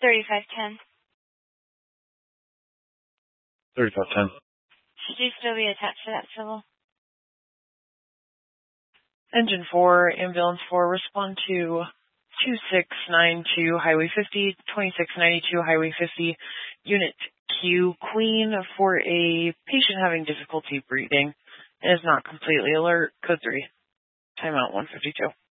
3510. 3510. Should you still be attached to that civil? Engine 4, Ambulance 4, respond to 2692 Highway 50, 2692 Highway 50, Unit Q, Queen, for a patient having difficulty breathing and is not completely alert. Code 3. Timeout 152.